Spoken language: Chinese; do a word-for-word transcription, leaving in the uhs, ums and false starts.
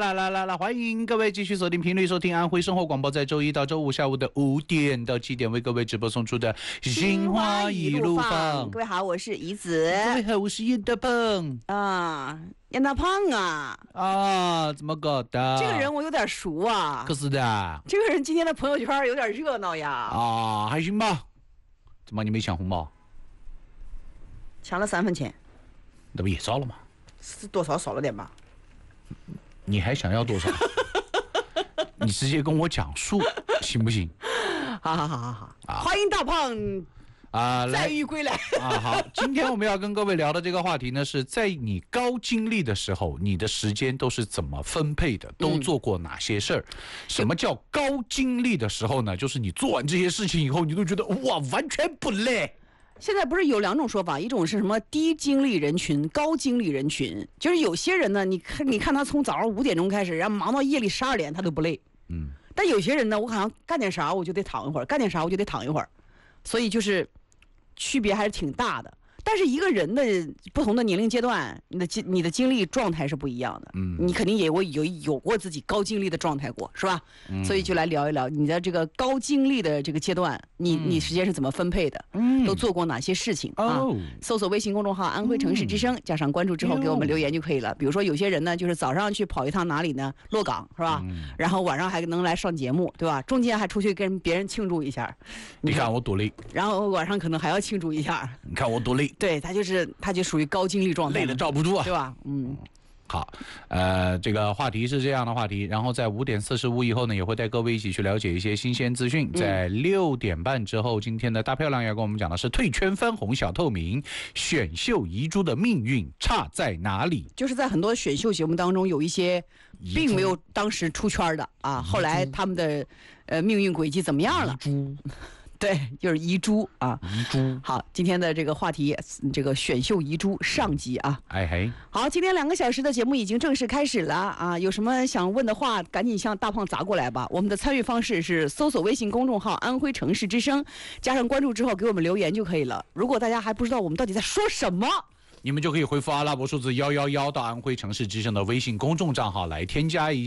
来来来来，欢迎各位继续锁定频率收听安徽生活广播，在周一到周五下午的五点到七点为各位直播送出的心花一路放。 各位好，我是怡子。 各位好，我是严大胖。 啊，严大胖啊！ 啊，怎么搞的？ 这个人我有点熟啊。 可是的。 这个人今天的朋友圈有点热闹呀。 啊，还行吧。怎么你没抢红包？ 抢了三分钱。 那不也少了吗？ 是多少少了点吧。 你还想要多少？你直接跟我讲数行不行？ 好好好好好、啊，欢迎大胖啊，载誉归来啊！好，今天我们要跟各位聊的这个话题呢，是在你高精力的时候，你的时间都是怎么分配的？都做过哪些事儿？嗯、什么叫高精力的时候呢？就是你做完这些事情以后，你都觉得哇，完全不累。 现在不是有两种说法，一种是什么低精力人群、高精力人群，就是有些人呢，你看，你看他从早上五点钟开始，然后忙到夜里十二点，他都不累。嗯。但有些人呢，我好像干点啥我就得躺一会儿，干点啥我就得躺一会儿，所以就是区别还是挺大的。但是一个人的不同的年龄阶段，你的你的精力状态是不一样的。嗯，你肯定也会有有过自己高精力的状态过，是吧？嗯，所以就来聊一聊你的这个高精力的这个阶段，你、嗯、你时间是怎么分配的？嗯，都做过哪些事情、嗯、啊？搜索微信公众号“安徽城市之声”，加上关注之后给我们留言就可以了。比如说有些人呢，就是早上去跑一趟哪里呢？洛岗是吧？嗯、然后晚上还能来上节目，对吧？中间还出去跟别人庆祝一下。 你看我多累。 然后晚上可能还要庆祝一下。 你看我多累。 对，他就是他就属于高精力状态， 累得罩不住啊， 对吧？嗯， 好，呃，这个话题是这样的话题，然后在五点四十五以后呢，也会带各位一起去了解一些新鲜资讯。在六点半之后，今天的大漂亮要跟我们讲的是退圈翻红小透明，选秀遗珠的命运差在哪里？ 就是在很多选秀节目当中，有一些并没有当时出圈的啊，后来他们的呃命运轨迹怎么样了？对，就是遗珠啊， 遗珠。 好，今天的这个话题，这个选秀遗珠上集啊。 哎嘿。 好，今天两个小时的节目已经正式开始了啊！有什么想问的话，赶紧向大胖砸过来吧。我们的参与方式是搜索微信公众号“安徽城市之声”，加上关注之后给我们留言就可以了。如果大家还不知道我们到底在说什么， 你们就可以回复阿拉伯数字一一一到安徽城市之声的微信公众账号来添加一